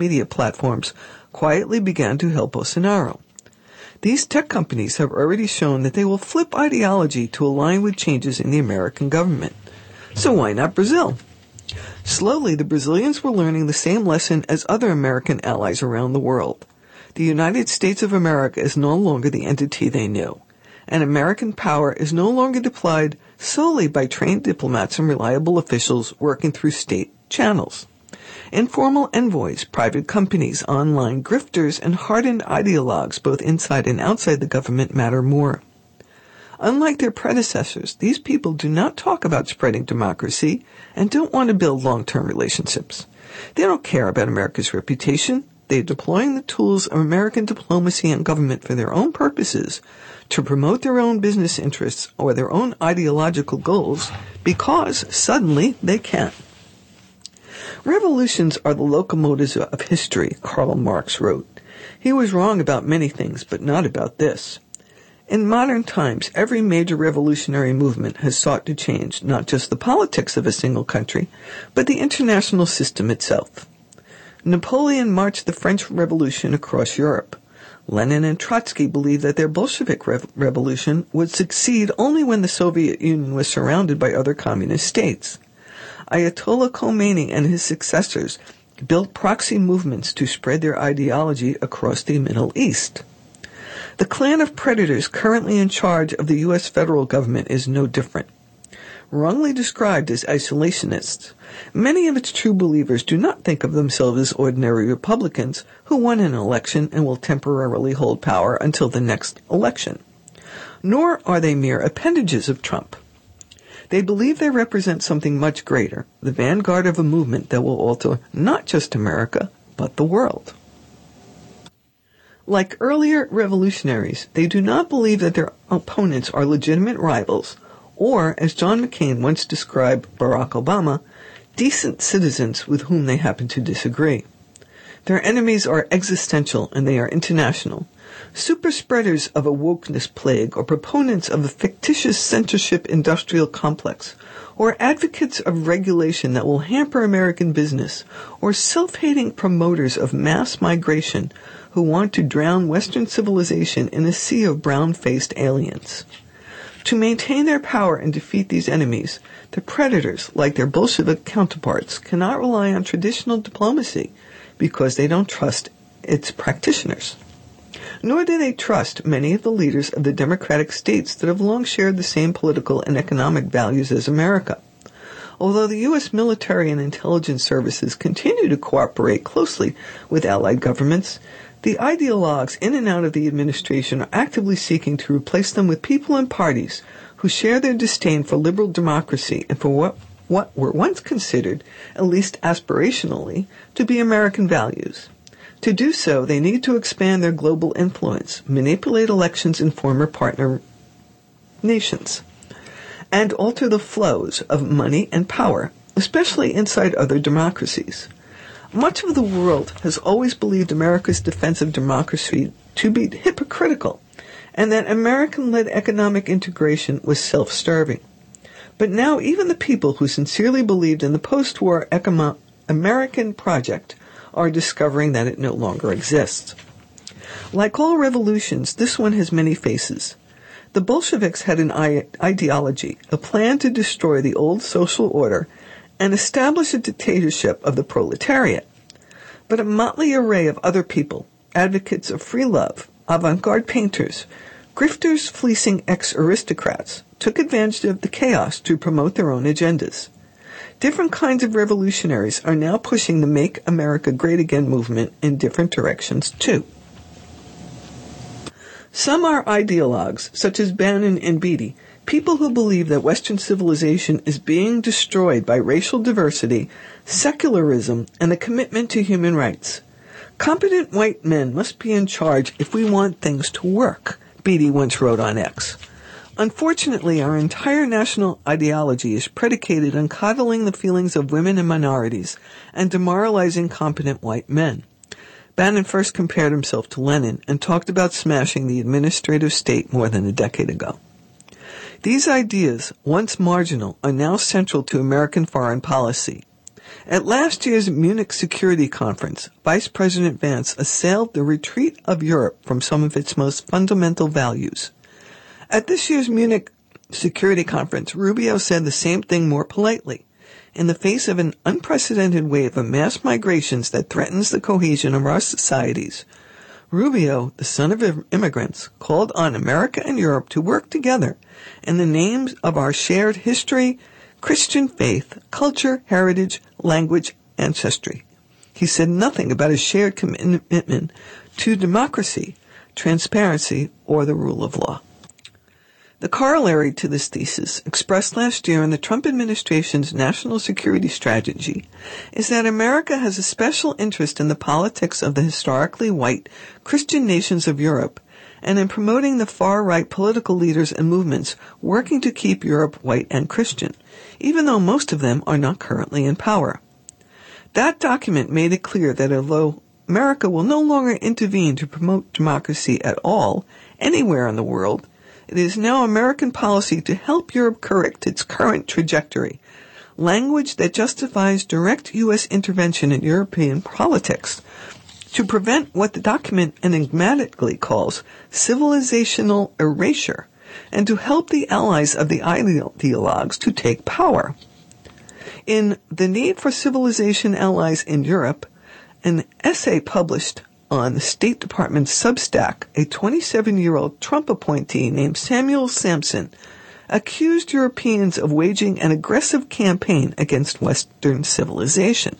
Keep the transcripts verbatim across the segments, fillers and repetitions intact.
media platforms quietly began to help Bolsonaro. These tech companies have already shown that they will flip ideology to align with changes in the American government. So why not Brazil? Slowly, the Brazilians were learning the same lesson as other American allies around the world. The United States of America is no longer the entity they knew, and American power is no longer deployed solely by trained diplomats and reliable officials working through state channels. Informal envoys, private companies, online grifters, and hardened ideologues both inside and outside the government matter more. Unlike their predecessors, these people do not talk about spreading democracy and don't want to build long-term relationships. They don't care about America's reputation. They're deploying the tools of American diplomacy and government for their own purposes, to promote their own business interests or their own ideological goals, because suddenly they can. Revolutions are the locomotives of history, Karl Marx wrote. He was wrong about many things, but not about this. In modern times, every major revolutionary movement has sought to change not just the politics of a single country, but the international system itself. Napoleon marched the French Revolution across Europe. Lenin and Trotsky believed that their Bolshevik rev- revolution would succeed only when the Soviet Union was surrounded by other communist states. Ayatollah Khomeini and his successors built proxy movements to spread their ideology across the Middle East. The clan of predators currently in charge of the U S federal government is no different. Wrongly described as isolationists, many of its true believers do not think of themselves as ordinary Republicans who won an election and will temporarily hold power until the next election. Nor are they mere appendages of Trump. They believe they represent something much greater, the vanguard of a movement that will alter not just America, but the world. Like earlier revolutionaries, they do not believe that their opponents are legitimate rivals, or, as John McCain once described Barack Obama, decent citizens with whom they happen to disagree. Their enemies are existential and they are international. Super spreaders of a wokeness plague, or proponents of a fictitious censorship industrial complex, or advocates of regulation that will hamper American business, or self-hating promoters of mass migration who want to drown Western civilization in a sea of brown-faced aliens. To maintain their power and defeat these enemies, the predators, like their Bolshevik counterparts, cannot rely on traditional diplomacy because they don't trust its practitioners. Nor do they trust many of the leaders of the democratic states that have long shared the same political and economic values as America. Although the U S military and intelligence services continue to cooperate closely with allied governments, the ideologues in and out of the administration are actively seeking to replace them with people and parties who share their disdain for liberal democracy and for what, what were once considered, at least aspirationally, to be American values. To do so, they need to expand their global influence, manipulate elections in former partner nations, and alter the flows of money and power, especially inside other democracies. Much of the world has always believed America's defense of democracy to be hypocritical, and that American-led economic integration was self-starving. But now even the people who sincerely believed in the post-war econo- American project are discovering that it no longer exists. Like all revolutions, this one has many faces. The Bolsheviks had an I- ideology, a plan to destroy the old social order and establish a dictatorship of the proletariat. But a motley array of other people, advocates of free love, avant-garde painters, grifters fleecing ex-aristocrats, took advantage of the chaos to promote their own agendas. Different kinds of revolutionaries are now pushing the Make America Great Again movement in different directions, too. Some are ideologues, such as Bannon and Beatty, people who believe that Western civilization is being destroyed by racial diversity, secularism, and the commitment to human rights. Competent white men must be in charge if we want things to work, Beatty once wrote on X. Unfortunately, our entire national ideology is predicated on coddling the feelings of women and minorities and demoralizing competent white men. Bannon first compared himself to Lenin and talked about smashing the administrative state more than a decade ago. These ideas, once marginal, are now central to American foreign policy. At last year's Munich Security Conference, Vice President Vance assailed the retreat of Europe from some of its most fundamental values. At this year's Munich Security Conference, Rubio said the same thing more politely. In the face of an unprecedented wave of mass migrations that threatens the cohesion of our societies, Rubio, the son of immigrants, called on America and Europe to work together in the names of our shared history, Christian faith, culture, heritage, language, ancestry. He said nothing about a shared commitment to democracy, transparency, or the rule of law. The corollary to this thesis, expressed last year in the Trump administration's national security strategy, is that America has a special interest in the politics of the historically white Christian nations of Europe and in promoting the far-right political leaders and movements working to keep Europe white and Christian, even though most of them are not currently in power. That document made it clear that although America will no longer intervene to promote democracy at all, anywhere in the world, it is now American policy to help Europe correct its current trajectory, language that justifies direct U S intervention in European politics, to prevent what the document enigmatically calls civilizational erasure, and to help the allies of the ideologues to take power. In The Need for Civilization Allies in Europe, an essay published on the State Department's Substack, a twenty-seven-year-old Trump appointee named Samuel Sampson accused Europeans of waging an aggressive campaign against Western civilization.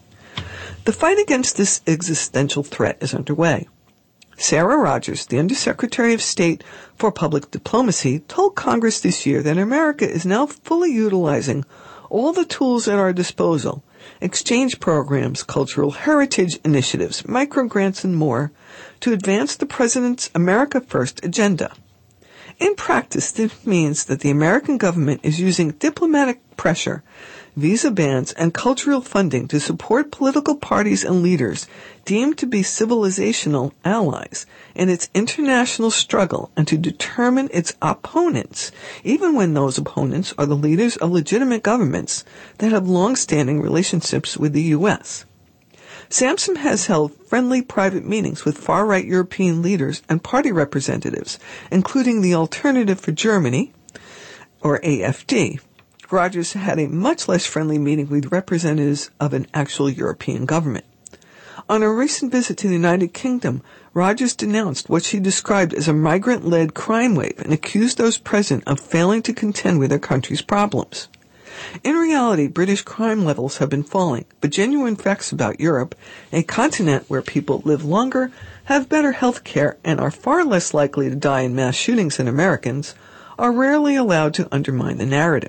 The fight against this existential threat is underway. Sarah Rogers, the Undersecretary of State for Public Diplomacy, told Congress this year that America is now fully utilizing all the tools at our disposal, exchange programs, cultural heritage initiatives, microgrants, and more, to advance the President's America First agenda. In practice, this means that the American government is using diplomatic pressure, visa bans, and cultural funding to support political parties and leaders deemed to be civilizational allies in its international struggle and to determine its opponents, even when those opponents are the leaders of legitimate governments that have long-standing relationships with the U S. Sampson has held friendly private meetings with far-right European leaders and party representatives, including the Alternative for Germany, or A F D. Rogers had a much less friendly meeting with representatives of an actual European government. On a recent visit to the United Kingdom, Rogers denounced what she described as a migrant-led crime wave and accused those present of failing to contend with their country's problems. In reality, British crime levels have been falling, but genuine facts about Europe, a continent where people live longer, have better health care, and are far less likely to die in mass shootings than Americans, are rarely allowed to undermine the narrative.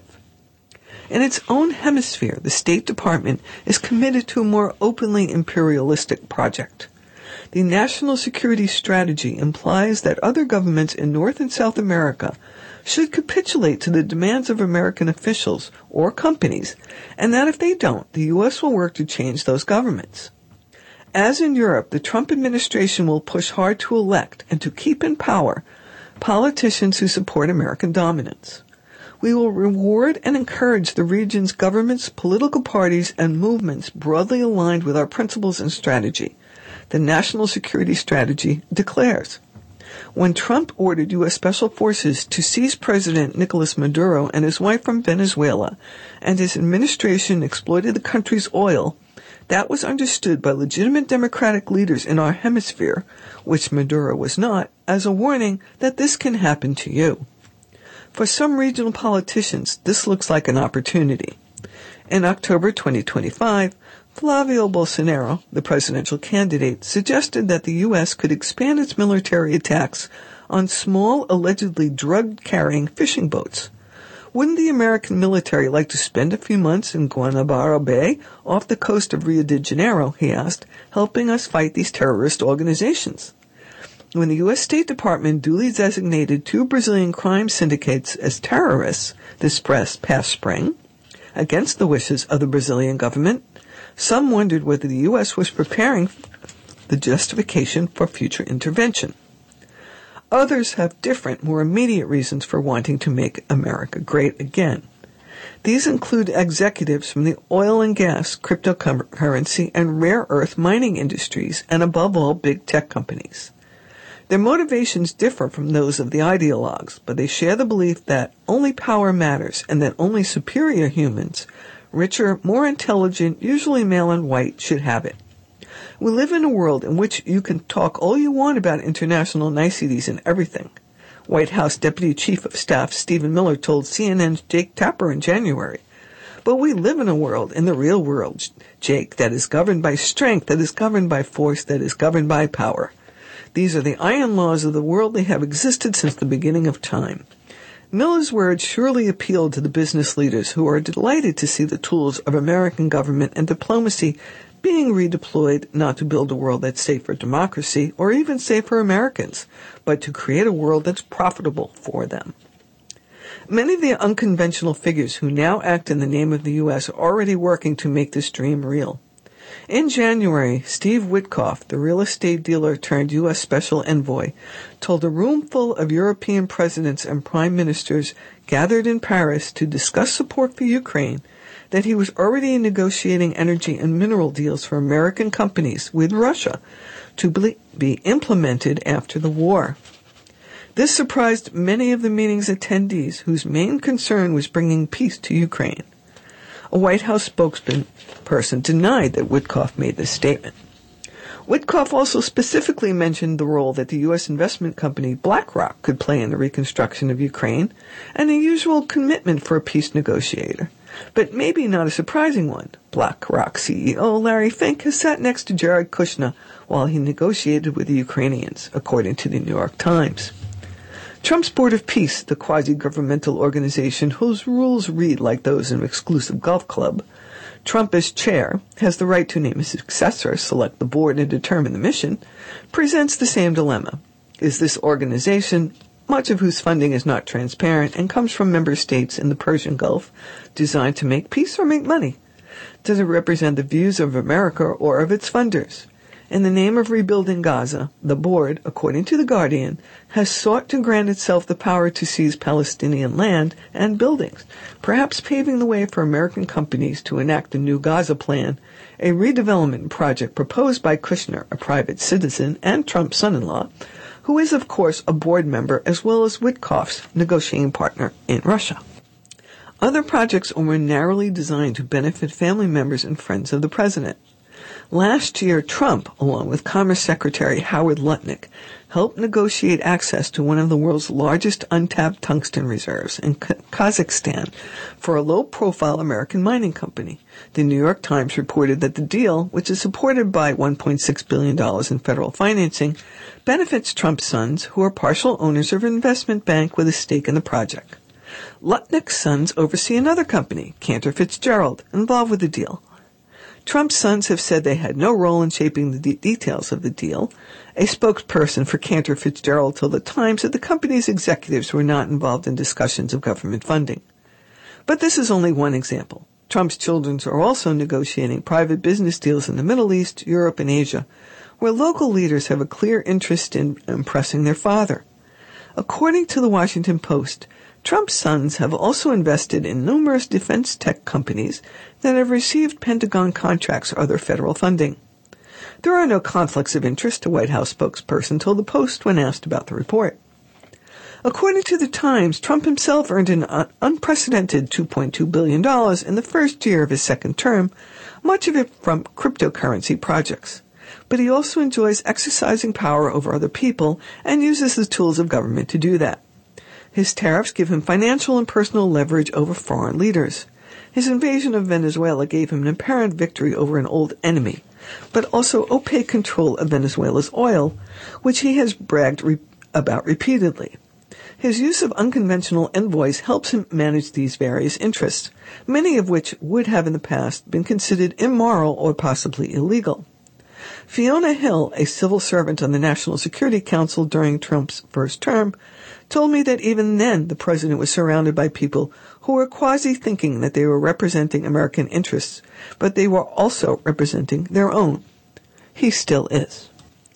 In its own hemisphere, the State Department is committed to a more openly imperialistic project. The national security strategy implies that other governments in North and South America should capitulate to the demands of American officials or companies, and that if they don't, the U S will work to change those governments. As in Europe, the Trump administration will push hard to elect and to keep in power politicians who support American dominance. We will reward and encourage the region's governments, political parties, and movements broadly aligned with our principles and strategy, the national security strategy declares. When Trump ordered U S Special Forces to seize President Nicolas Maduro and his wife from Venezuela, and his administration exploited the country's oil, that was understood by legitimate democratic leaders in our hemisphere, which Maduro was not, as a warning that this can happen to you. For some regional politicians, this looks like an opportunity. In October twenty twenty-five, Flavio Bolsonaro, the presidential candidate, suggested that the U S could expand its military attacks on small, allegedly drug-carrying fishing boats. Wouldn't the American military like to spend a few months in Guanabara Bay, off the coast of Rio de Janeiro, he asked, helping us fight these terrorist organizations? When the U S State Department duly designated two Brazilian crime syndicates as terrorists this past spring, against the wishes of the Brazilian government, some wondered whether the U S was preparing the justification for future intervention. Others have different, more immediate reasons for wanting to make America great again. These include executives from the oil and gas, cryptocurrency, and rare earth mining industries, and above all, big tech companies. Their motivations differ from those of the ideologues, but they share the belief that only power matters and that only superior humans, richer, more intelligent, usually male and white, should have it. We live in a world in which you can talk all you want about international niceties and everything. White House Deputy Chief of Staff Stephen Miller told C N N's Jake Tapper in January. But we live in a world, in the real world, Jake, that is governed by strength, that is governed by force, that is governed by power. These are the iron laws of the world. They have existed since the beginning of time. Miller's words surely appealed to the business leaders who are delighted to see the tools of American government and diplomacy being redeployed not to build a world that's safe for democracy or even safe for Americans, but to create a world that's profitable for them. Many of the unconventional figures who now act in the name of the U S are already working to make this dream real. In January, Steve Witkoff, the real estate dealer turned U S special envoy, told a room full of European presidents and prime ministers gathered in Paris to discuss support for Ukraine that he was already negotiating energy and mineral deals for American companies with Russia to be implemented after the war. This surprised many of the meeting's attendees, whose main concern was bringing peace to Ukraine. A White House spokesperson denied that Witkoff made this statement. Witkoff also specifically mentioned the role that the U S investment company BlackRock could play in the reconstruction of Ukraine and a usual commitment for a peace negotiator. But maybe not a surprising one. BlackRock C E O Larry Fink has sat next to Jared Kushner while he negotiated with the Ukrainians, according to the New York Times. Trump's Board of Peace, the quasi-governmental organization whose rules read like those in an exclusive golf club, Trump as chair, has the right to name a successor, select the board, and determine the mission, presents the same dilemma. Is this organization, much of whose funding is not transparent and comes from member states in the Persian Gulf, designed to make peace or make money? Does it represent the views of America or of its funders? In the name of rebuilding Gaza, the board, according to The Guardian, has sought to grant itself the power to seize Palestinian land and buildings, perhaps paving the way for American companies to enact the new Gaza plan, a redevelopment project proposed by Kushner, a private citizen, and Trump's son-in-law, who is, of course, a board member as well as Witkoff's negotiating partner in Russia. Other projects are more narrowly designed to benefit family members and friends of the president. Last year, Trump, along with Commerce Secretary Howard Lutnick, helped negotiate access to one of the world's largest untapped tungsten reserves in Kazakhstan for a low-profile American mining company. The New York Times reported that the deal, which is supported by one point six billion dollars in federal financing, benefits Trump's sons, who are partial owners of an investment bank with a stake in the project. Lutnick's sons oversee another company, Cantor Fitzgerald, involved with the deal. Trump's sons have said they had no role in shaping the de- details of the deal. A spokesperson for Cantor Fitzgerald told the Times that the company's executives were not involved in discussions of government funding. But this is only one example. Trump's children are also negotiating private business deals in the Middle East, Europe, and Asia, where local leaders have a clear interest in impressing their father. According to the Washington Post, Trump's sons have also invested in numerous defense tech companies that have received Pentagon contracts or other federal funding. There are no conflicts of interest, a White House spokesperson told the Post when asked about the report. According to the Times, Trump himself earned an un- unprecedented two point two billion dollars in the first year of his second term, much of it from cryptocurrency projects. But he also enjoys exercising power over other people and uses the tools of government to do that. His tariffs give him financial and personal leverage over foreign leaders. His invasion of Venezuela gave him an apparent victory over an old enemy, but also opaque control of Venezuela's oil, which he has bragged re- about repeatedly. His use of unconventional envoys helps him manage these various interests, many of which would have in the past been considered immoral or possibly illegal. Fiona Hill, a civil servant on the National Security Council during Trump's first term, told me that even then the president was surrounded by people who were quasi-thinking that they were representing American interests, but they were also representing their own. He still is.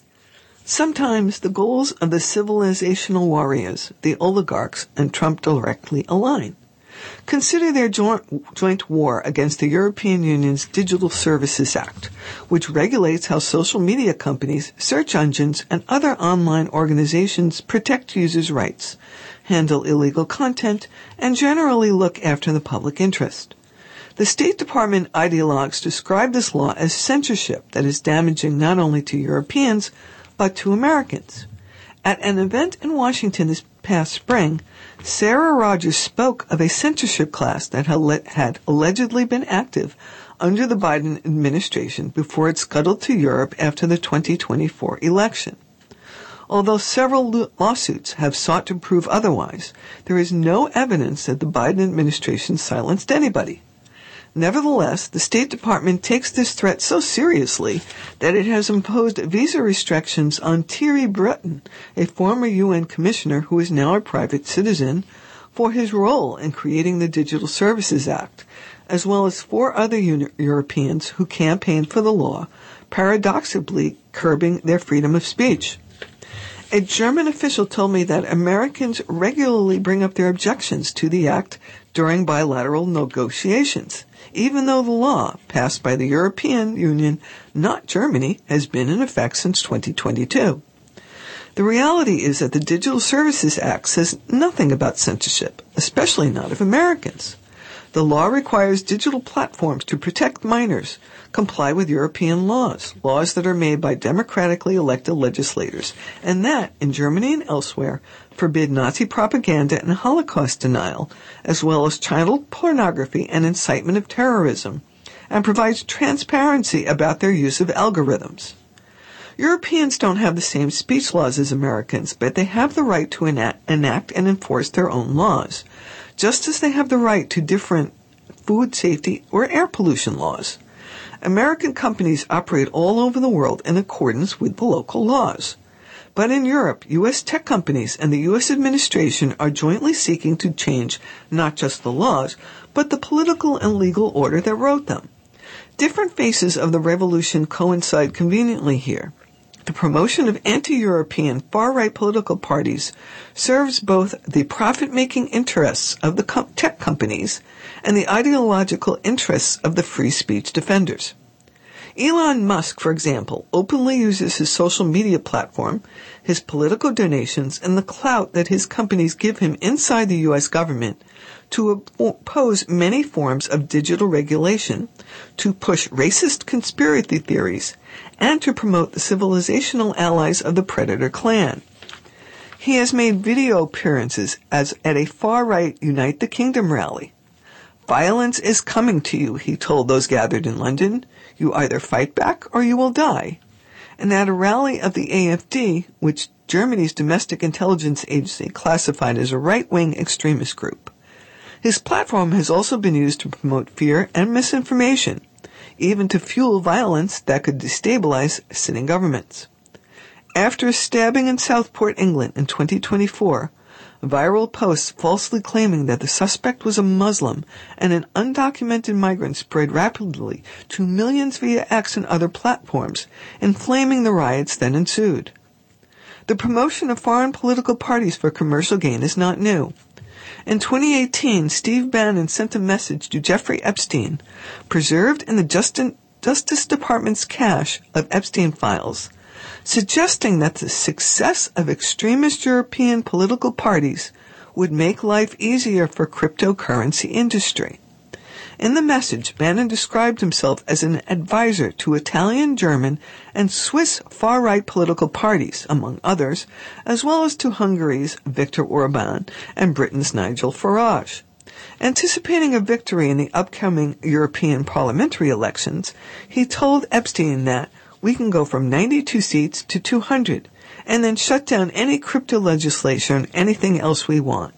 Sometimes the goals of the civilizational warriors, the oligarchs, and Trump directly align. Consider their joint, joint war against the European Union's Digital Services Act, which regulates how social media companies, search engines, and other online organizations protect users' rights, handle illegal content, and generally look after the public interest. The State Department ideologues describe this law as censorship that is damaging not only to Europeans, but to Americans. At an event in Washington this past spring, Sarah Rogers spoke of a censorship class that had allegedly been active under the Biden administration before it scuttled to Europe after the twenty twenty-four election. Although several lawsuits have sought to prove otherwise, there is no evidence that the Biden administration silenced anybody. Nevertheless, the State Department takes this threat so seriously that it has imposed visa restrictions on Thierry Breton, a former U N commissioner who is now a private citizen, for his role in creating the Digital Services Act, as well as four other Uni- Europeans who campaigned for the law, paradoxically curbing their freedom of speech. A German official told me that Americans regularly bring up their objections to the act during bilateral negotiations, even though the law, passed by the European Union, not Germany, has been in effect since twenty twenty-two. The reality is that the Digital Services Act says nothing about censorship, especially not of Americans. The law requires digital platforms to protect minors, comply with European laws, laws that are made by democratically elected legislators, and that, in Germany and elsewhere, forbid Nazi propaganda and Holocaust denial, as well as child pornography and incitement of terrorism, and provides transparency about their use of algorithms. Europeans don't have the same speech laws as Americans, but they have the right to enact, enact and enforce their own laws, just as they have the right to different food safety or air pollution laws. American companies operate all over the world in accordance with the local laws. But in Europe, U S tech companies and the U S administration are jointly seeking to change not just the laws, but the political and legal order that wrote them. Different phases of the revolution coincide conveniently here. The promotion of anti-European far-right political parties serves both the profit-making interests of the com- tech companies and the ideological interests of the free speech defenders. Elon Musk, for example, openly uses his social media platform, his political donations, and the clout that his companies give him inside the U S government to oppose many forms of digital regulation, to push racist conspiracy theories, and to promote the civilizational allies of the Predator clan. He has made video appearances as at a far-right Unite the Kingdom rally. "Violence is coming to you," he told those gathered in London. "You either fight back or you will die." And at a rally of the A F D, which Germany's domestic intelligence agency classified as a right-wing extremist group. His platform has also been used to promote fear and misinformation, even to fuel violence that could destabilize sitting governments. After a stabbing in Southport, England in twenty twenty-four, viral posts falsely claiming that the suspect was a Muslim and an undocumented migrant spread rapidly to millions via X and other platforms, inflaming the riots that ensued. The promotion of foreign political parties for commercial gain is not new. In twenty eighteen, Steve Bannon sent a message to Jeffrey Epstein, preserved in the Justice Department's cache of Epstein files, suggesting that the success of extremist European political parties would make life easier for cryptocurrency industry. In the message, Bannon described himself as an advisor to Italian, German, and Swiss far-right political parties, among others, as well as to Hungary's Viktor Orban and Britain's Nigel Farage. Anticipating a victory in the upcoming European parliamentary elections, he told Epstein that we can go from ninety-two seats to two hundred, and then shut down any crypto legislation and anything else we want.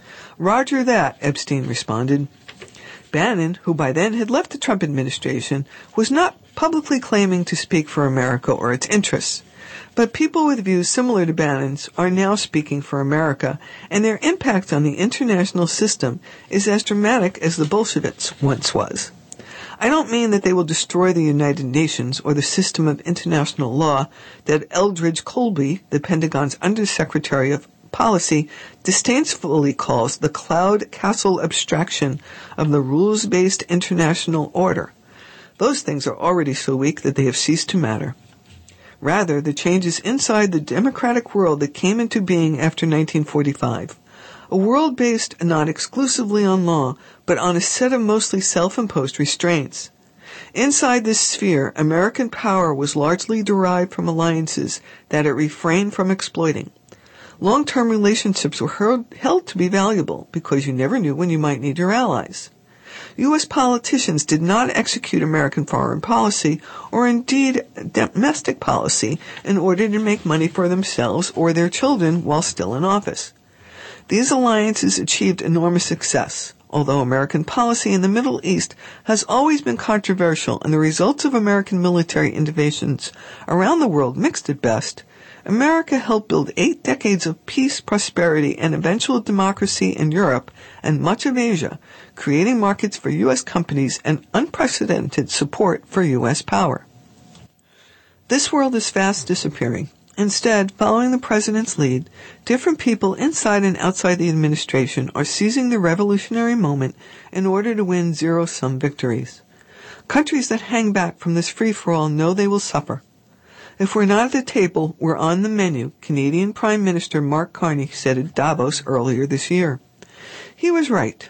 "Roger that," Epstein responded. Bannon, who by then had left the Trump administration, was not publicly claiming to speak for America or its interests. But people with views similar to Bannon's are now speaking for America, and their impact on the international system is as dramatic as the Bolsheviks once was. I don't mean that they will destroy the United Nations or the system of international law that Eldridge Colby, the Pentagon's Undersecretary of policy disdainfully calls the cloud castle abstraction of the rules-based international order. Those things are already so weak that they have ceased to matter. Rather, the changes inside the democratic world that came into being after nineteen forty-five, a world based not exclusively on law, but on a set of mostly self-imposed restraints. Inside this sphere, American power was largely derived from alliances that it refrained from exploiting. Long-term relationships were held, held to be valuable because you never knew when you might need your allies. U S politicians did not execute American foreign policy or indeed domestic policy in order to make money for themselves or their children while still in office. These alliances achieved enormous success. Although American policy in the Middle East has always been controversial and the results of American military interventions around the world mixed at best, America helped build eight decades of peace, prosperity, and eventual democracy in Europe and much of Asia, creating markets for U S companies and unprecedented support for U S power. This world is fast disappearing. Instead, following the president's lead, different people inside and outside the administration are seizing the revolutionary moment in order to win zero-sum victories. Countries that hang back from this free-for-all know they will suffer. If we're not at the table, we're on the menu, Canadian Prime Minister Mark Carney said at Davos earlier this year. He was right.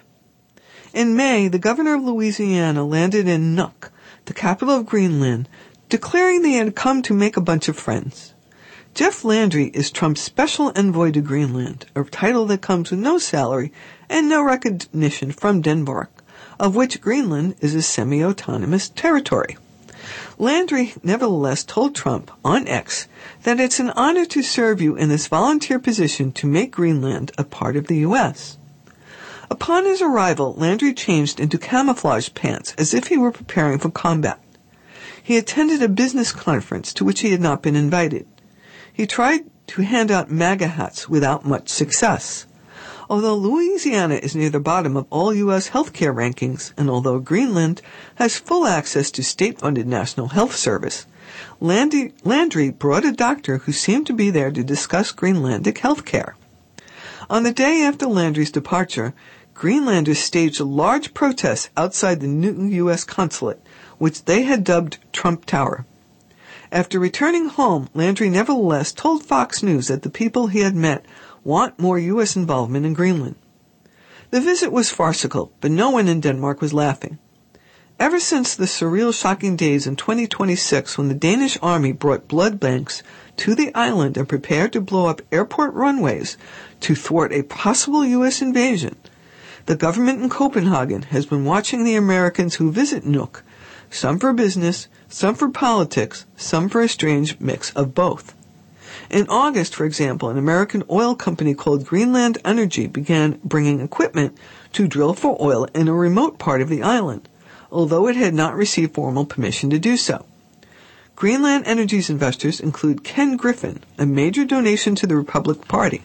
In May, the governor of Louisiana landed in Nuuk, the capital of Greenland, declaring they had come to make a bunch of friends. Jeff Landry is Trump's special envoy to Greenland, a title that comes with no salary and no recognition from Denmark, of which Greenland is a semi-autonomous territory. Landry nevertheless told Trump on X that it's an honor to serve you in this volunteer position to make Greenland a part of the U S. Upon his arrival, Landry changed into camouflage pants as if he were preparing for combat. He attended a business conference to which he had not been invited. He tried to hand out MAGA hats without much success. Although Louisiana is near the bottom of all U S healthcare rankings, and although Greenland has full access to state-funded National Health Service, Landry, Landry brought a doctor who seemed to be there to discuss Greenlandic healthcare. On the day after Landry's departure, Greenlanders staged a large protest outside the new U S consulate, which they had dubbed Trump Tower. After returning home, Landry nevertheless told Fox News that the people he had met want more U S involvement in Greenland. The visit was farcical, but no one in Denmark was laughing. Ever since the surreal, shocking days in twenty twenty-six when the Danish army brought blood banks to the island and prepared to blow up airport runways to thwart a possible U S invasion, the government in Copenhagen has been watching the Americans who visit Nuuk, some for business, some for politics, some for a strange mix of both. In August, for example, an American oil company called Greenland Energy began bringing equipment to drill for oil in a remote part of the island, although it had not received formal permission to do so. Greenland Energy's investors include Ken Griffin, a major donation to the Republican Party.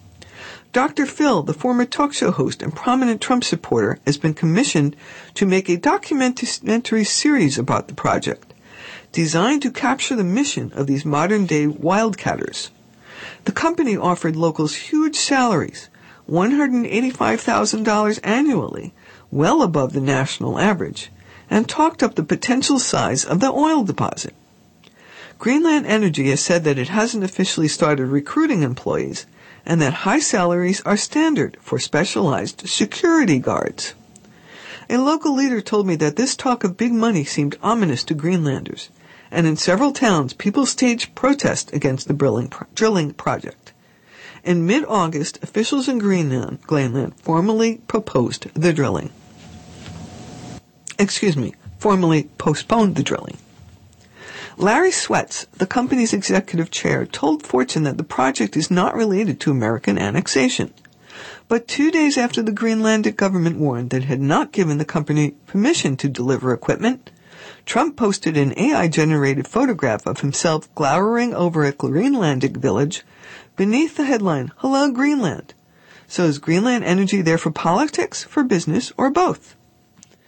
Doctor Phil, the former talk show host and prominent Trump supporter, has been commissioned to make a documentary series about the project, designed to capture the mission of these modern-day wildcatters. The company offered locals huge salaries, one hundred eighty-five thousand dollars annually, well above the national average, and talked up the potential size of the oil deposit. Greenland Energy has said that it hasn't officially started recruiting employees, and that high salaries are standard for specialized security guards. A local leader told me that this talk of big money seemed ominous to Greenlanders, and in several towns people staged protests against the drilling project. In mid-August, officials in Greenland, Greenland formally proposed the drilling. Excuse me, formally postponed the drilling. Larry Sweats, the company's executive chair, told Fortune that the project is not related to American annexation. But two days after the Greenlandic government warned that it had not given the company permission to deliver equipment, Trump posted an A I-generated photograph of himself glowering over a Greenlandic village beneath the headline, "Hello, Greenland." So is Greenland Energy there for politics, for business, or both?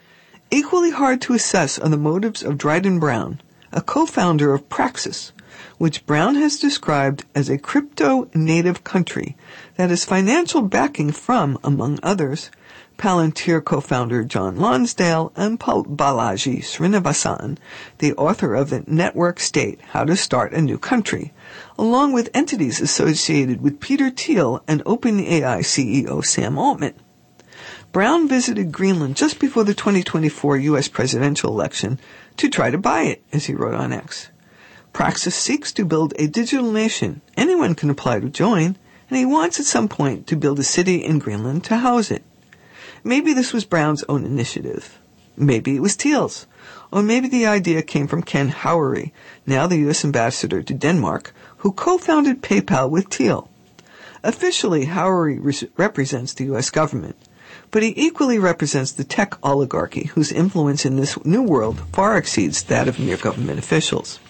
Equally hard to assess are the motives of Dryden Brown, a co-founder of Praxis, which Brown has described as a crypto-native country that has financial backing from, among others, Palantir co-founder John Lonsdale and Balaji Srinivasan, the author of The Network State, How to Start a New Country, along with entities associated with Peter Thiel and OpenAI C E O Sam Altman. Brown visited Greenland just before the twenty twenty-four U S presidential election to try to buy it, as he wrote on X. Praxis seeks to build a digital nation. Anyone can apply to join, and he wants at some point to build a city in Greenland to house it. Maybe this was Brown's own initiative. Maybe it was Thiel's. Or maybe the idea came from Ken Howery, now the U S ambassador to Denmark, who co-founded PayPal with Thiel. Officially, Howery re- represents the U S government, but he equally represents the tech oligarchy whose influence in this new world far exceeds that of mere government officials.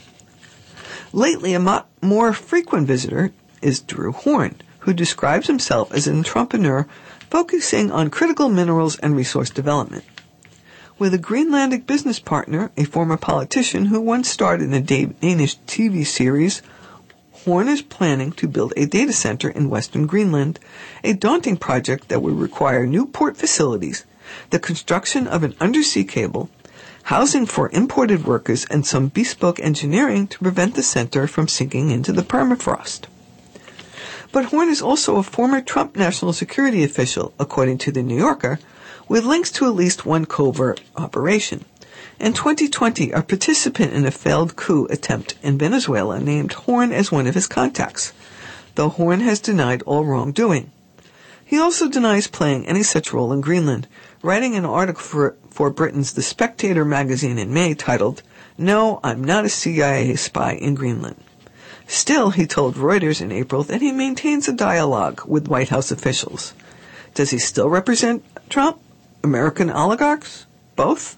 Lately, a mo- more frequent visitor is Drew Horn, who describes himself as an entrepreneur focusing on critical minerals and resource development. With a Greenlandic business partner, a former politician who once starred in a Danish T V series, Horn is planning to build a data center in Western Greenland, a daunting project that would require new port facilities, the construction of an undersea cable, housing for imported workers, and some bespoke engineering to prevent the center from sinking into the permafrost. But Horn is also a former Trump national security official, according to The New Yorker, with links to at least one covert operation. In twenty twenty, a participant in a failed coup attempt in Venezuela named Horn as one of his contacts, though Horn has denied all wrongdoing. He also denies playing any such role in Greenland, writing an article for, for Britain's The Spectator magazine in May titled, "No, I'm not a C I A spy in Greenland." Still, he told Reuters in April that he maintains a dialogue with White House officials. Does he still represent Trump? American oligarchs? Both?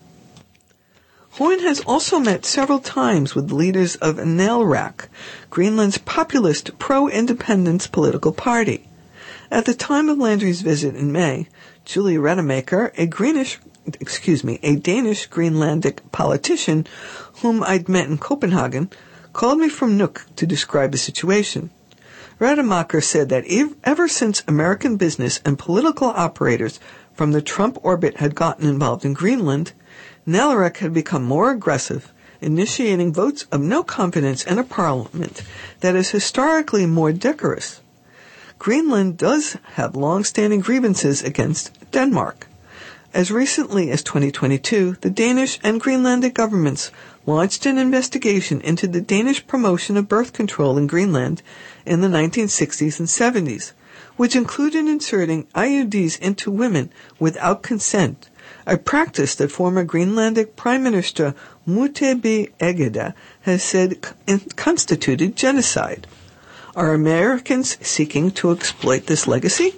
Horn has also met several times with leaders of NALRAC, Greenland's populist pro-independence political party. At the time of Landry's visit in May, Julie Rademacher, a Greenish, excuse me, a Danish Greenlandic politician whom I'd met in Copenhagen, called me from Nuuk to describe the situation. Rademacher said that ev- ever since American business and political operators from the Trump orbit had gotten involved in Greenland, NALRAC had become more aggressive, initiating votes of no confidence in a parliament that is historically more decorous. Greenland does have long-standing grievances against Denmark. As recently as twenty twenty-two, the Danish and Greenlandic governments launched an investigation into the Danish promotion of birth control in Greenland in the nineteen sixties and seventies, which included inserting I U Ds into women without consent, a practice that former Greenlandic Prime Minister Mutebi Egede has said constituted genocide. Are Americans seeking to exploit this legacy?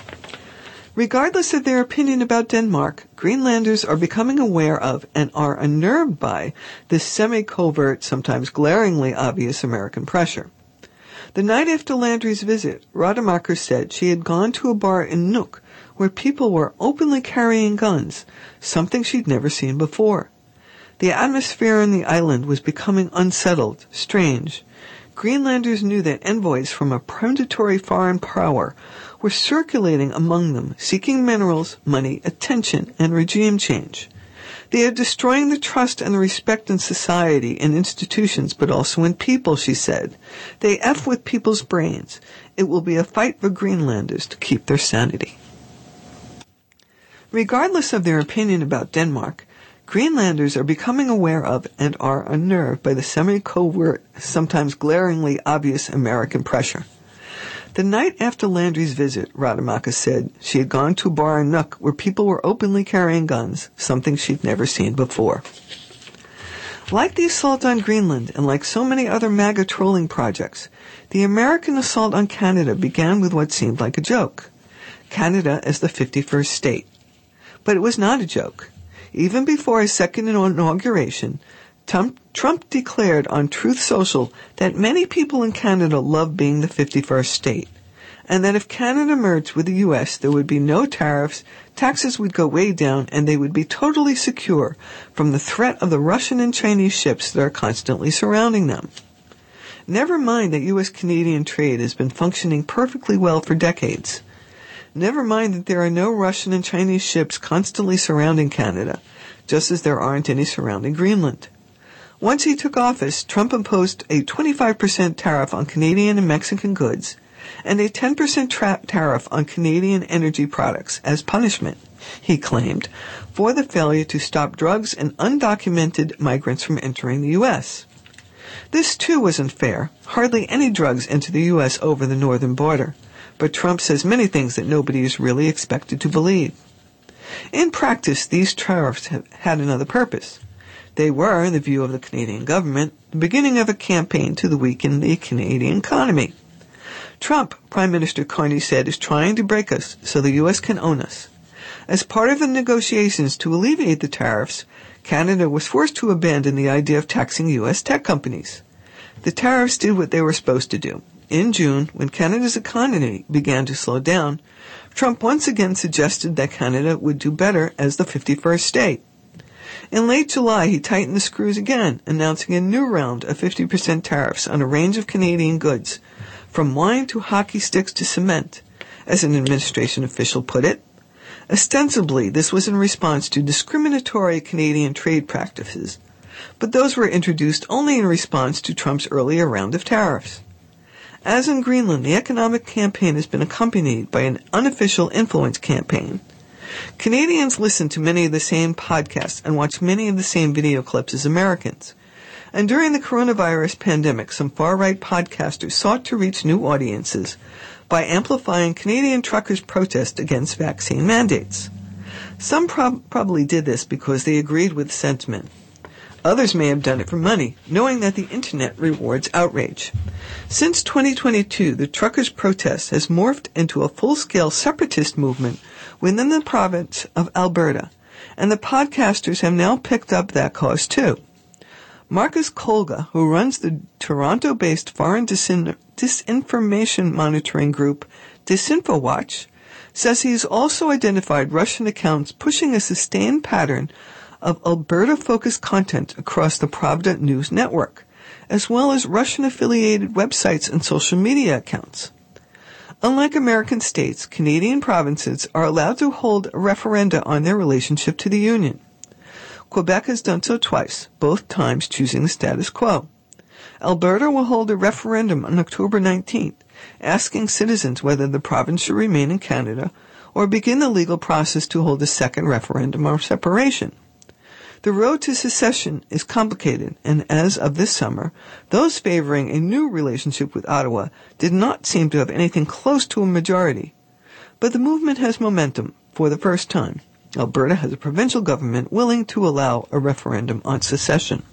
Regardless of their opinion about Denmark, Greenlanders are becoming aware of and are unnerved by this semi-covert, sometimes glaringly obvious American pressure. The night after Landry's visit, Rademacher said she had gone to a bar in Nuuk where people were openly carrying guns, something she'd never seen before. The atmosphere on the island was becoming unsettled, strange. Greenlanders knew that envoys from a predatory foreign power were circulating among them, seeking minerals, money, attention, and regime change. They are destroying the trust and the respect in society and institutions, but also in people, she said. They F with people's brains. It will be a fight for Greenlanders to keep their sanity. Regardless of their opinion about Denmark, Greenlanders are becoming aware of and are unnerved by the semi-covert, sometimes glaringly obvious American pressure. The night after Landry's visit, Rademacher said she had gone to a bar in Nuuk where people were openly carrying guns, something she'd never seen before. Like the assault on Greenland and like so many other MAGA trolling projects, the American assault on Canada began with what seemed like a joke. Canada as the fifty-first state. But it was not a joke. Even before his second inauguration, Trump declared on Truth Social that many people in Canada love being the fifty-first state, and that if Canada merged with the U S, there would be no tariffs, taxes would go way down, and they would be totally secure from the threat of the Russian and Chinese ships that are constantly surrounding them. Never mind that U S-Canadian trade has been functioning perfectly well for decades. Never mind that there are no Russian and Chinese ships constantly surrounding Canada, just as there aren't any surrounding Greenland. Once he took office, Trump imposed a twenty-five percent tariff on Canadian and Mexican goods and a ten percent tra- tariff on Canadian energy products as punishment, he claimed, for the failure to stop drugs and undocumented migrants from entering the U S. This, too, was unfair. Hardly any drugs enter the U S over the northern border, but Trump says many things that nobody is really expected to believe. In practice, these tariffs have had another purpose. They were, in the view of the Canadian government, the beginning of a campaign to weaken the Canadian economy. Trump, Prime Minister Carney said, is trying to break us so the U S can own us. As part of the negotiations to alleviate the tariffs, Canada was forced to abandon the idea of taxing U S tech companies. The tariffs did what they were supposed to do. In June, when Canada's economy began to slow down, Trump once again suggested that Canada would do better as the fifty-first state. In late July, he tightened the screws again, announcing a new round of fifty percent tariffs on a range of Canadian goods, from wine to hockey sticks to cement, as an administration official put it. Ostensibly, this was in response to discriminatory Canadian trade practices, but those were introduced only in response to Trump's earlier round of tariffs. As in Greenland, the economic campaign has been accompanied by an unofficial influence campaign. Canadians listen to many of the same podcasts and watch many of the same video clips as Americans. And during the coronavirus pandemic, some far-right podcasters sought to reach new audiences by amplifying Canadian truckers' protest against vaccine mandates. Some prob- probably did this because they agreed with the sentiment. Others may have done it for money, knowing that the internet rewards outrage. Since twenty twenty-two, the truckers' protest has morphed into a full-scale separatist movement within the province of Alberta, and the podcasters have now picked up that cause too. Marcus Kolga, who runs the Toronto-based foreign disin- disinformation monitoring group DisinfoWatch, says he's also identified Russian accounts pushing a sustained pattern of Alberta-focused content across the Pravda news network, as well as Russian-affiliated websites and social media accounts. Unlike American states, Canadian provinces are allowed to hold a referenda on their relationship to the Union. Quebec has done so twice, both times choosing the status quo. Alberta will hold a referendum on October nineteenth, asking citizens whether the province should remain in Canada or begin the legal process to hold a second referendum on separation. The road to secession is complicated, and as of this summer, those favoring a new relationship with Ottawa did not seem to have anything close to a majority. But the movement has momentum for the first time. Alberta has a provincial government willing to allow a referendum on secession.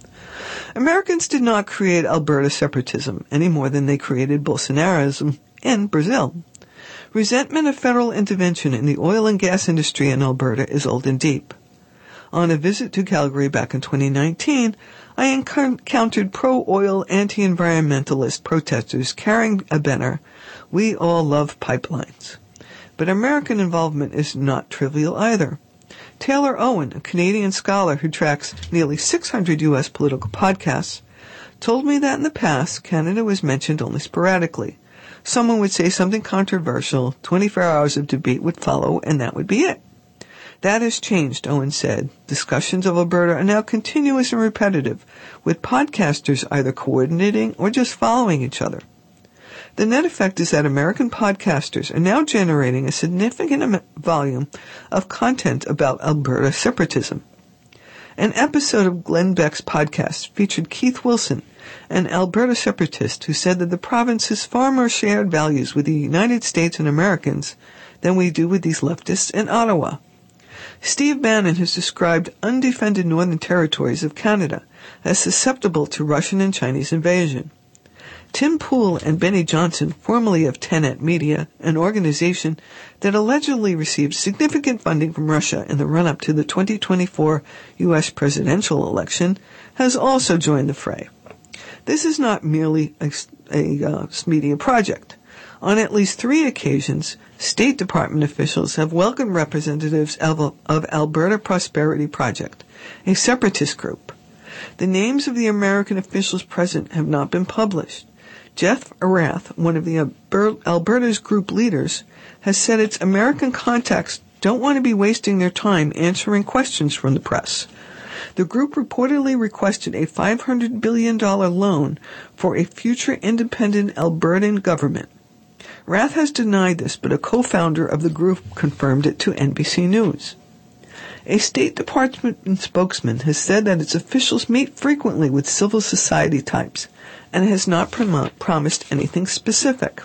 Americans did not create Alberta separatism any more than they created Bolsonarism in Brazil. Resentment of federal intervention in the oil and gas industry in Alberta is old and deep. On a visit to Calgary back in twenty nineteen, I encountered pro-oil anti-environmentalist protesters carrying a banner, "We all love pipelines." But American involvement is not trivial either. Taylor Owen, a Canadian scholar who tracks nearly six hundred U S political podcasts, told me that in the past, Canada was mentioned only sporadically. Someone would say something controversial, twenty-four hours of debate would follow, and that would be it. That has changed, Owen said. Discussions of Alberta are now continuous and repetitive, with podcasters either coordinating or just following each other. The net effect is that American podcasters are now generating a significant volume of content about Alberta separatism. An episode of Glenn Beck's podcast featured Keith Wilson, an Alberta separatist who said that the province has far more shared values with the United States and Americans than we do with these leftists in Ottawa. Steve Bannon has described undefended northern territories of Canada as susceptible to Russian and Chinese invasion. Tim Pool and Benny Johnson, formerly of Tenet Media, an organization that allegedly received significant funding from Russia in the run-up to the twenty twenty-four U S presidential election, has also joined the fray. This is not merely a, a uh, media project. On at least three occasions, State Department officials have welcomed representatives of, of Alberta Prosperity Project, a separatist group. The names of the American officials present have not been published. Jeff Arath, one of the Alberta's group leaders, has said its American contacts don't want to be wasting their time answering questions from the press. The group reportedly requested a five hundred billion dollars loan for a future independent Albertan government. Rath has denied this, but a co-founder of the group confirmed it to N B C News. A State Department spokesman has said that its officials meet frequently with civil society types and has not prom- promised anything specific.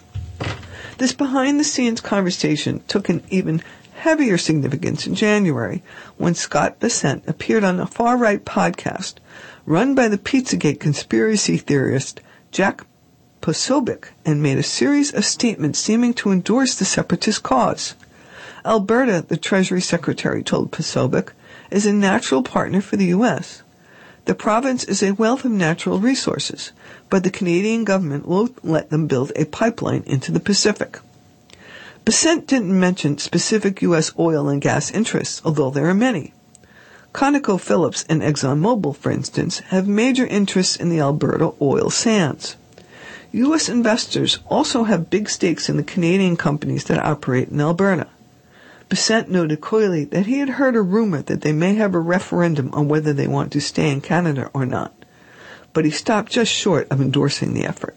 This behind-the-scenes conversation took an even heavier significance in January when Scott Bessent appeared on a far-right podcast run by the Pizzagate conspiracy theorist Jack Posobiec and made a series of statements seeming to endorse the separatist cause. Alberta, the Treasury Secretary told Posobiec, is a natural partner for the U S. The province is a wealth of natural resources, but the Canadian government won't let them build a pipeline into the Pacific. Bessent didn't mention specific U S oil and gas interests, although there are many. ConocoPhillips and ExxonMobil, for instance, have major interests in the Alberta oil sands. U S investors also have big stakes in the Canadian companies that operate in Alberta. Bessent noted coyly that he had heard a rumor that they may have a referendum on whether they want to stay in Canada or not, but he stopped just short of endorsing the effort.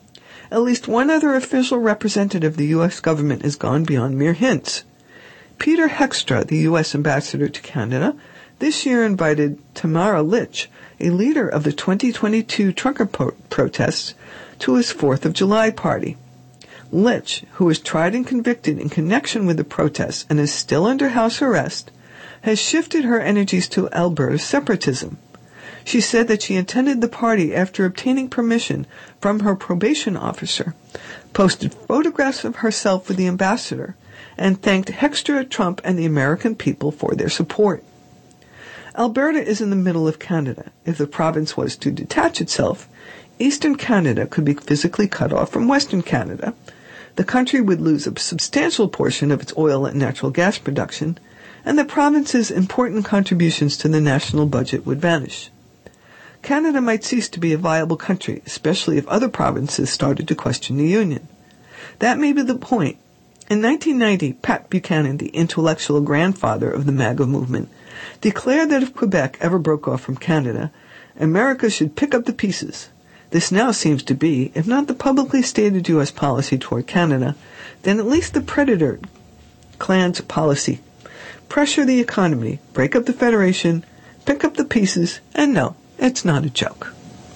At least one other official representative of the U S government has gone beyond mere hints. Peter Heckstra, the U S ambassador to Canada, this year invited Tamara Lich, a leader of the twenty twenty-two trucker po- protests, to his fourth of July party. Lich, who was tried and convicted in connection with the protests and is still under house arrest, has shifted her energies to Alberta's separatism. She said that she attended the party after obtaining permission from her probation officer, posted photographs of herself with the ambassador, and thanked Heckstra, Trump, and the American people for their support. Alberta is in the middle of Canada. If the province was to detach itself, eastern Canada could be physically cut off from western Canada. The country would lose a substantial portion of its oil and natural gas production, and the province's important contributions to the national budget would vanish. Canada might cease to be a viable country, especially if other provinces started to question the Union. That may be the point. In nineteen ninety, Pat Buchanan, the intellectual grandfather of the MAGA movement, declared that if Quebec ever broke off from Canada, America should pick up the pieces. This now seems to be, if not the publicly stated U S policy toward Canada, then at least the predator clan's policy. Pressure the economy, break up the Federation, pick up the pieces, and no, it's not a joke.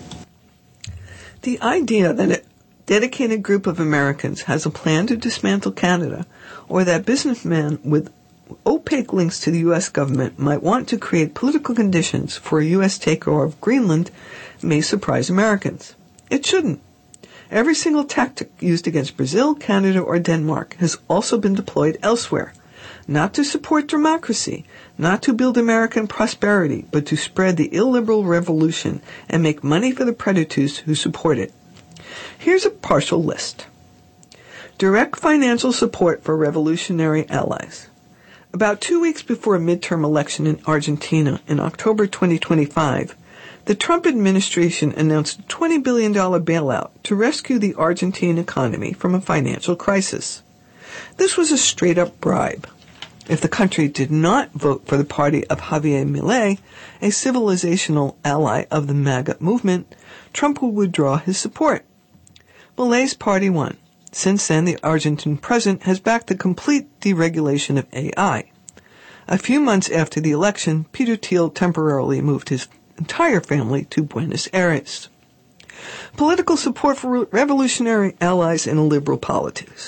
The idea that a dedicated group of Americans has a plan to dismantle Canada, or that businessmen with opaque links to the U S government might want to create political conditions for a U S takeover of Greenland may surprise Americans. It shouldn't. Every single tactic used against Brazil, Canada, or Denmark has also been deployed elsewhere, not to support democracy, not to build American prosperity, but to spread the illiberal revolution and make money for the predators who support it. Here's a partial list. Direct financial support for revolutionary allies. About two weeks before a midterm election in Argentina in October twenty twenty-five, the Trump administration announced a twenty billion dollars bailout to rescue the Argentine economy from a financial crisis. This was a straight-up bribe. If the country did not vote for the party of Javier Milei, a civilizational ally of the MAGA movement, Trump would withdraw his support. Milei's party won. Since then, the Argentine president has backed the complete deregulation of A I. A few months after the election, Peter Thiel temporarily moved his entire family to Buenos Aires. Political support for revolutionary allies in liberal politics.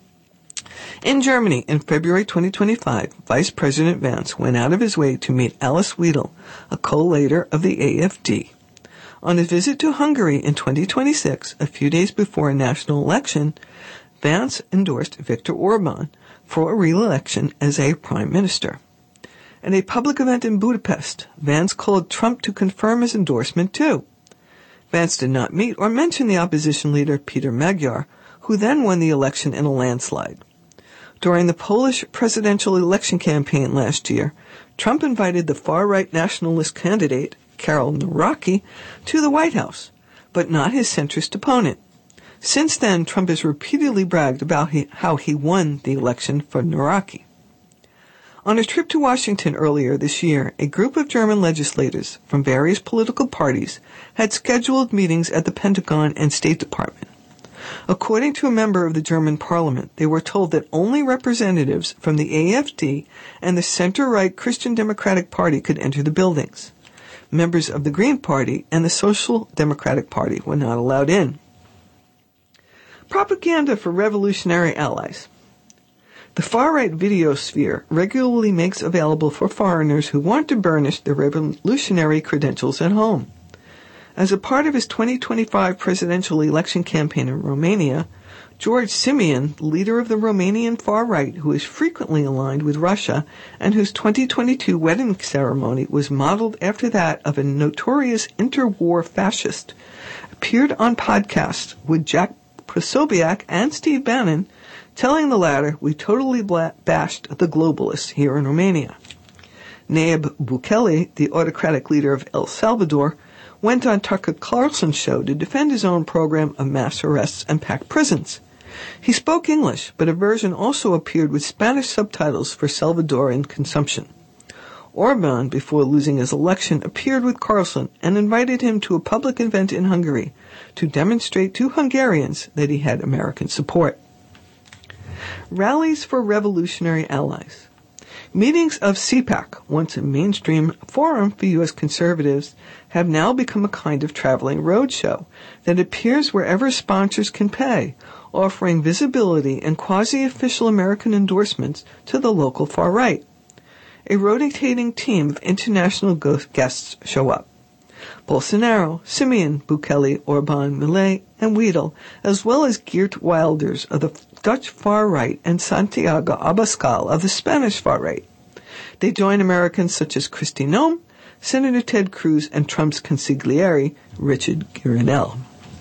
In Germany, in February twenty twenty-five, Vice President Vance went out of his way to meet Alice Weidel, a co-leader of the A F D. On a visit to Hungary in twenty twenty-six, a few days before a national election, Vance endorsed Viktor Orban for a re-election as a prime minister. At a public event in Budapest, Vance called Trump to confirm his endorsement too. Vance did not meet or mention the opposition leader Peter Magyar, who then won the election in a landslide. During the Polish presidential election campaign last year, Trump invited the far-right nationalist candidate, Carol Naraki to the White House, but not his centrist opponent. Since then, Trump has repeatedly bragged about he, how he won the election for Naraki. On a trip to Washington earlier this year, a group of German legislators from various political parties had scheduled meetings at the Pentagon and State Department. According to a member of the German parliament, they were told that only representatives from the A F D and the center-right Christian Democratic Party could enter the buildings. Members of the Green Party and the Social Democratic Party were not allowed in. Propaganda for revolutionary allies. The far-right videosphere regularly makes available for foreigners who want to burnish their revolutionary credentials at home. As a part of his twenty twenty-five presidential election campaign in Romania, George Simion, leader of the Romanian far-right who is frequently aligned with Russia and whose twenty twenty-two wedding ceremony was modeled after that of a notorious interwar fascist, appeared on podcasts with Jack Posobiec and Steve Bannon, telling the latter, "We totally bla- bashed the globalists here in Romania." Nayib Bukele, the autocratic leader of El Salvador, went on Tucker Carlson's show to defend his own program of mass arrests and packed prisons. He spoke English, but a version also appeared with Spanish subtitles for Salvadoran consumption. Orban, before losing his election, appeared with Carlson and invited him to a public event in Hungary to demonstrate to Hungarians that he had American support. Rallies for revolutionary allies. Meetings of C PAC, once a mainstream forum for U S conservatives, have now become a kind of traveling roadshow that appears wherever sponsors can pay, offering visibility and quasi-official American endorsements to the local far right. A rotating team of international guests show up. Bolsonaro, Simion, Bukele, Orban, Millet, and Weidel, as well as Geert Wilders of the Dutch far-right and Santiago Abascal of the Spanish far-right. They join Americans such as Kristi Noem, Senator Ted Cruz, and Trump's consigliere, Richard Grenell.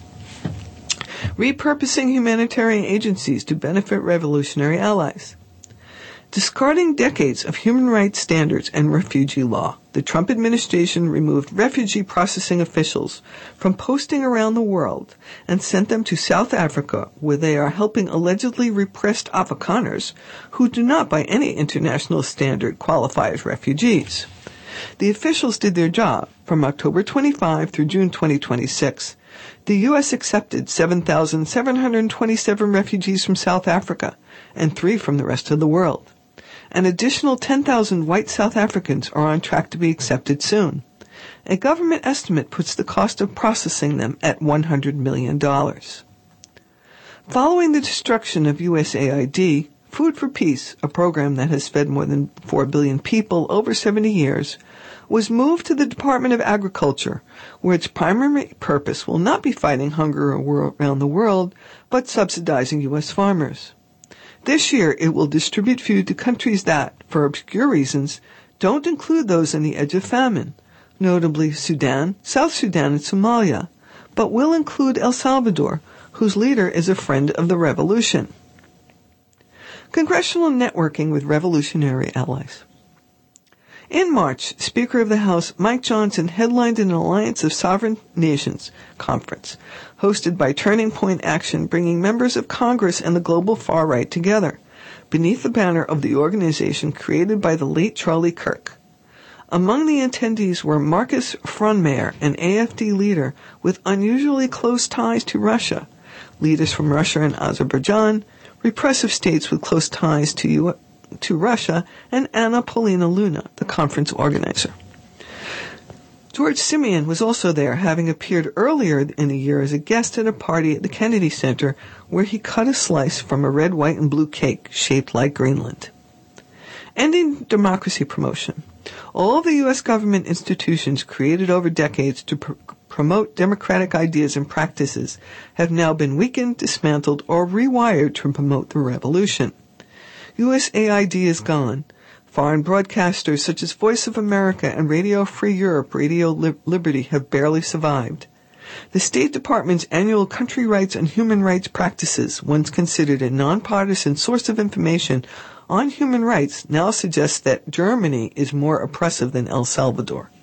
Repurposing humanitarian agencies to benefit revolutionary allies. Discarding decades of human rights standards and refugee law, the Trump administration removed refugee processing officials from posting around the world and sent them to South Africa, where they are helping allegedly repressed Afrikaners who do not by any international standard qualify as refugees. The officials did their job. From October twenty-fifth through June twenty twenty-six, the U S accepted seven thousand seven hundred twenty-seven refugees from South Africa and three from the rest of the world. An additional ten thousand white South Africans are on track to be accepted soon. A government estimate puts the cost of processing them at one hundred million dollars. Following the destruction of U S A I D, Food for Peace, a program that has fed more than four billion people over seventy years, was moved to the Department of Agriculture, where its primary purpose will not be fighting hunger around the world, but subsidizing U S farmers. This year, it will distribute food to countries that, for obscure reasons, don't include those on the edge of famine, notably Sudan, South Sudan, and Somalia, but will include El Salvador, whose leader is a friend of the revolution. Congressional networking with revolutionary allies. In March, Speaker of the House Mike Johnson headlined an Alliance of Sovereign Nations conference, hosted by Turning Point Action, bringing members of Congress and the global far right together, beneath the banner of the organization created by the late Charlie Kirk. Among the attendees were Marcus Frohnmayer, an A F D leader with unusually close ties to Russia, leaders from Russia and Azerbaijan, repressive states with close ties to U S to Russia, and Anna Paulina Luna, the conference organizer. George Simion was also there, having appeared earlier in the year as a guest at a party at the Kennedy Center where he cut a slice from a red, white, and blue cake shaped like Greenland. Ending democracy promotion. All of the U S government institutions created over decades to pr- promote democratic ideas and practices have now been weakened, dismantled, or rewired to promote the revolution. U S A I D is gone. Foreign broadcasters such as Voice of America and Radio Free Europe, Radio Lib- Liberty have barely survived. The State Department's annual Country Rights and Human Rights Practices, once considered a nonpartisan source of information on human rights, now suggests that Germany is more oppressive than El Salvador.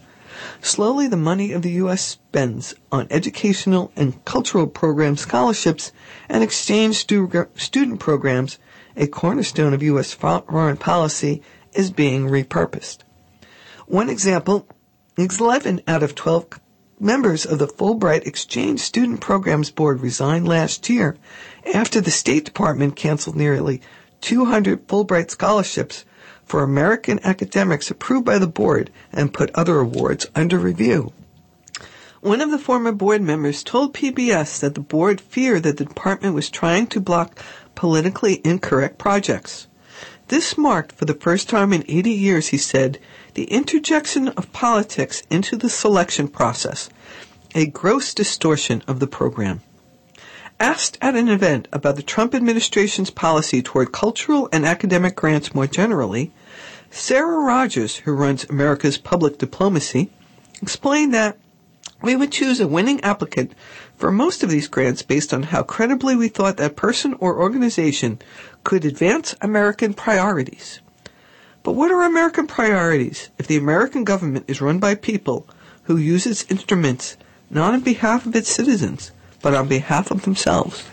Slowly, the money of the U S spends on educational and cultural program scholarships and exchange stu- student programs, a cornerstone of U S foreign policy, is being repurposed. One example is eleven out of twelve members of the Fulbright Exchange Student Programs Board resigned last year after the State Department canceled nearly two hundred Fulbright scholarships for American academics approved by the board and put other awards under review. One of the former board members told P B S that the board feared that the department was trying to block politically incorrect projects. This marked, for the first time in eighty years, he said, the interjection of politics into the selection process, a gross distortion of the program. Asked at an event about the Trump administration's policy toward cultural and academic grants more generally, Sarah Rogers, who runs America's Public Diplomacy, explained that we would choose a winning applicant for most of these grants based on how credibly we thought that person or organization could advance American priorities. But what are American priorities if the American government is run by people who use its instruments not on behalf of its citizens, but on behalf of themselves?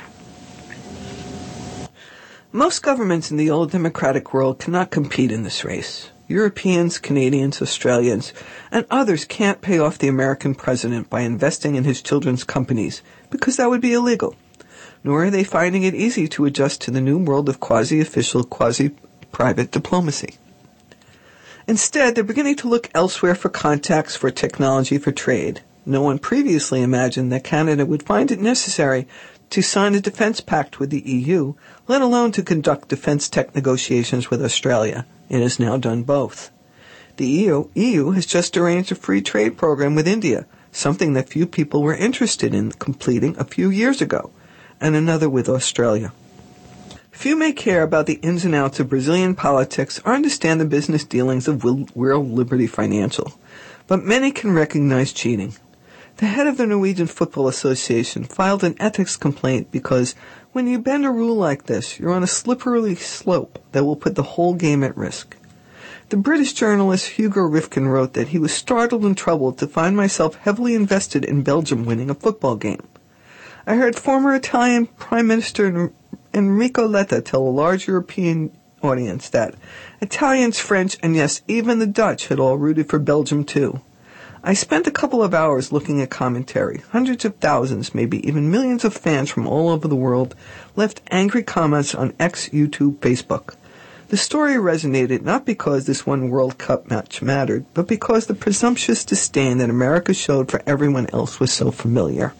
Most governments in the old democratic world cannot compete in this race. Europeans, Canadians, Australians, and others can't pay off the American president by investing in his children's companies, because that would be illegal. Nor are they finding it easy to adjust to the new world of quasi-official, quasi-private diplomacy. Instead, they're beginning to look elsewhere for contacts, for technology, for trade. No one previously imagined that Canada would find it necessary to sign a defense pact with the E U, let alone to conduct defense tech negotiations with Australia. It has now done both. The E U, E U has just arranged a free trade program with India, something that few people were interested in completing a few years ago, and another with Australia. Few may care about the ins and outs of Brazilian politics or understand the business dealings of World Liberty Financial, but many can recognize cheating. The head of the Norwegian Football Association filed an ethics complaint because when you bend a rule like this, you're on a slippery slope that will put the whole game at risk. The British journalist Hugo Rifkin wrote that he was startled and troubled to find myself heavily invested in Belgium winning a football game. I heard former Italian Prime Minister Enrico Letta tell a large European audience that Italians, French, and yes, even the Dutch had all rooted for Belgium too. I spent a couple of hours looking at commentary. Hundreds of thousands, maybe even millions of fans from all over the world left angry comments on X, YouTube, Facebook. The story resonated not because this one World Cup match mattered, but because the presumptuous disdain that America showed for everyone else was so familiar.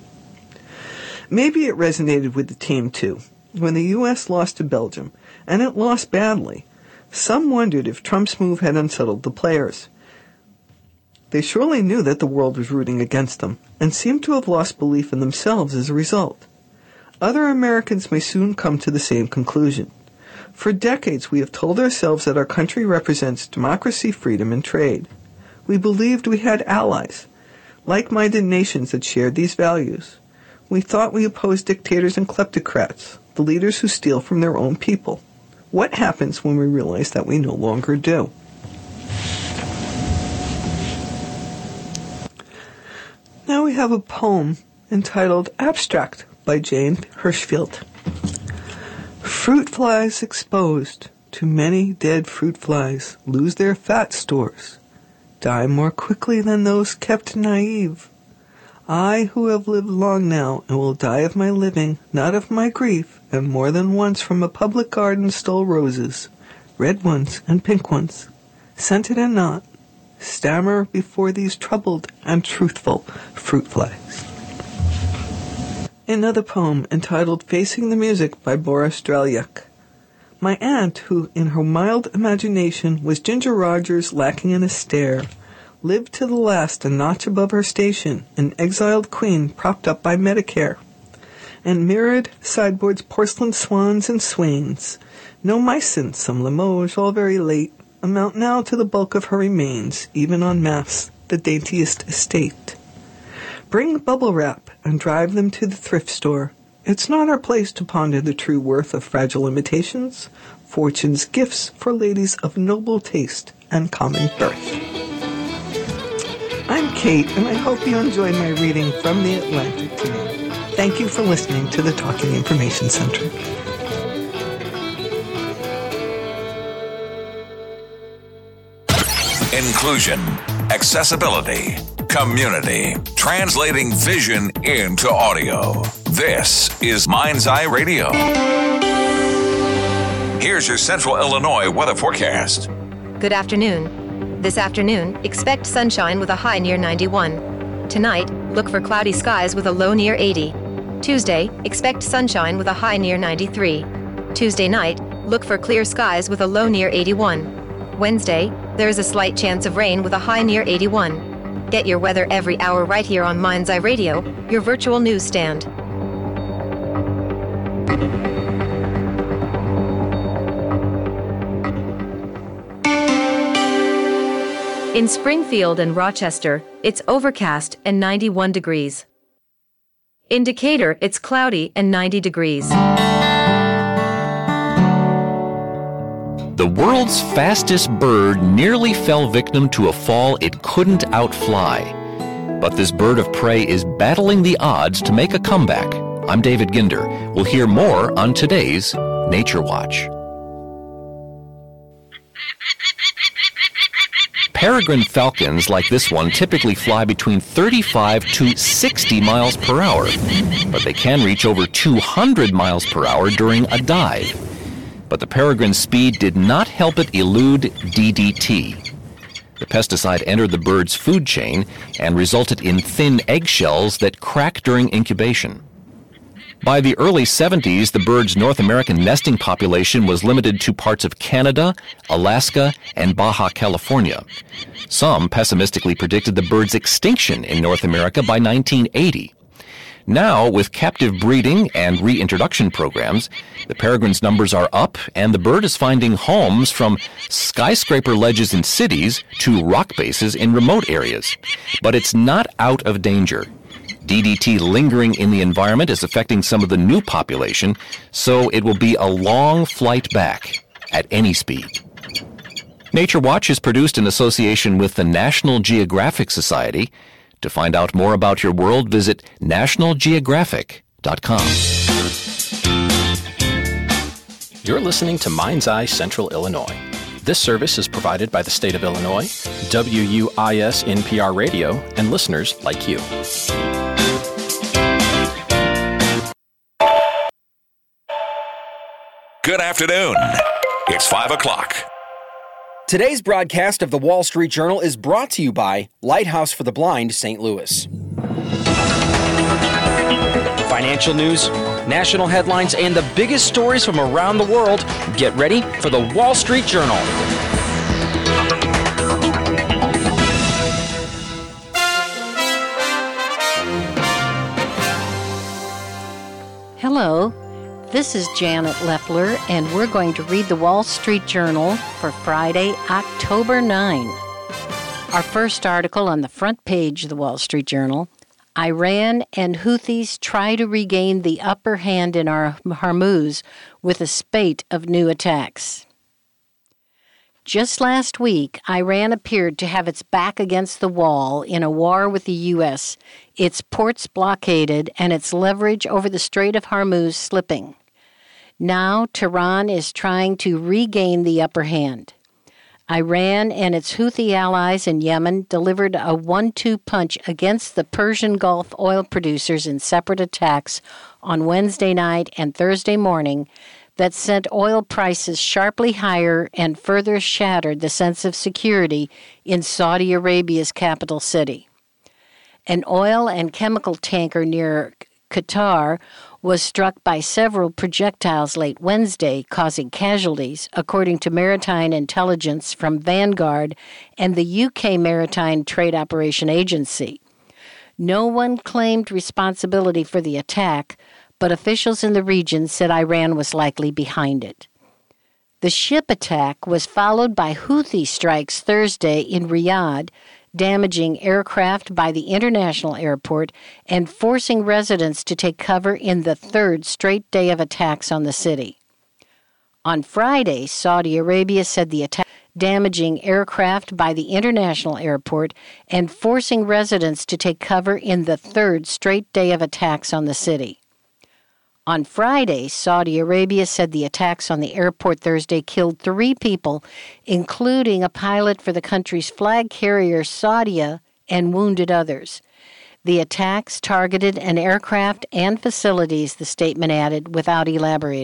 Maybe it resonated with the team too. When the U S lost to Belgium, and it lost badly, some wondered if Trump's move had unsettled the players. They surely knew that the world was rooting against them, and seemed to have lost belief in themselves as a result. Other Americans may soon come to the same conclusion. For decades we have told ourselves that our country represents democracy, freedom, and trade. We believed we had allies, like-minded nations that shared these values. We thought we opposed dictators and kleptocrats, the leaders who steal from their own people. What happens when we realize that we no longer do? Now we have a poem entitled Abstract by Jane Hirschfield. Fruit flies exposed to many dead fruit flies lose their fat stores, die more quickly than those kept naive. I, who have lived long now, and will die of my living, not of my grief, and more than once from a public garden stole roses, red ones and pink ones, scented and not, stammer before these troubled and truthful fruit flies. Another poem entitled Facing the Music by Boris Dralyuk. My aunt, who in her mild imagination was Ginger Rogers lacking in a stare, lived to the last a notch above her station, an exiled queen propped up by Medicare. And mirrored sideboards, porcelain swans and swains, no mice, some Limoges, all very late, amount now to the bulk of her remains, even en masse, the daintiest estate. Bring bubble wrap and drive them to the thrift store. It's not our place to ponder the true worth of fragile imitations, fortune's gifts for ladies of noble taste and common birth. I'm Kate, and I hope you enjoyed my reading from The Atlantic today. Thank you for listening to the Talking Information Center. Inclusion, accessibility, community, translating vision into audio. This is Mind's Eye Radio. Here's your Central Illinois weather forecast. Good afternoon. This afternoon, expect sunshine with a high near ninety-one. Tonight, look for cloudy skies with a low near eighty. Tuesday, expect sunshine with a high near ninety-three. Tuesday night, look for clear skies with a low near eighty-one. Wednesday, there is a slight chance of rain with a high near eighty-one. Get your weather every hour right here on Mind's Eye Radio, your virtual newsstand. In Springfield and Rochester, it's overcast and ninety-one degrees. In Decatur, it's cloudy and ninety degrees. The world's fastest bird nearly fell victim to a fall it couldn't outfly. But this bird of prey is battling the odds to make a comeback. I'm David Ginder. We'll hear more on today's Nature Watch. Peregrine falcons like this one typically fly between thirty-five to sixty miles per hour, but they can reach over two hundred miles per hour during a dive. But the peregrine's speed did not help it elude D D T. The pesticide entered the bird's food chain and resulted in thin eggshells that crack during incubation. By the early seventies, the bird's North American nesting population was limited to parts of Canada, Alaska, and Baja California. Some pessimistically predicted the bird's extinction in North America by nineteen eighty. Now, with captive breeding and reintroduction programs, the peregrine's numbers are up and the bird is finding homes from skyscraper ledges in cities to rock bases in remote areas. But it's not out of danger. D D T lingering in the environment is affecting some of the new population, so it will be a long flight back at any speed. Nature Watch is produced in association with the National Geographic Society. To find out more about your world, visit national geographic dot com. You're listening to Mind's Eye Central Illinois. This service is provided by the state of Illinois, W U I S N P R Radio, and listeners like you. Good afternoon. It's five o'clock. Today's broadcast of the Wall Street Journal is brought to you by Lighthouse for the Blind, Saint Louis. Financial news, national headlines, and the biggest stories from around the world. Get ready for the Wall Street Journal. Hello. This is Janet Leffler, and we're going to read the Wall Street Journal for Friday, October ninth. Our first article on the front page of the Wall Street Journal, Iran and Houthis try to regain the upper hand in our Hormuz with a spate of new attacks. Just last week, Iran appeared to have its back against the wall in a war with the U S, its ports blockaded, and its leverage over the Strait of Hormuz slipping. Now, Tehran is trying to regain the upper hand. Iran and its Houthi allies in Yemen delivered a one two punch against the Persian Gulf oil producers in separate attacks on Wednesday night and Thursday morning that sent oil prices sharply higher and further shattered the sense of security in Saudi Arabia's capital city. An oil and chemical tanker near Qatar was struck by several projectiles late Wednesday, causing casualties, according to maritime intelligence from Vanguard and the U K Maritime Trade Operation Agency. No one claimed responsibility for the attack, but officials in the region said Iran was likely behind it. The ship attack was followed by Houthi strikes Thursday in Riyadh, damaging aircraft by the international airport and forcing residents to take cover in the third straight day of attacks on the city. On Friday, Saudi Arabia said the attack damaging aircraft by the international airport and forcing residents to take cover in the third straight day of attacks on the city. On Friday, Saudi Arabia said the attacks on the airport Thursday killed three people, including a pilot for the country's flag carrier Saudia, and wounded others. The attacks targeted an aircraft and facilities, the statement added, without elaborating.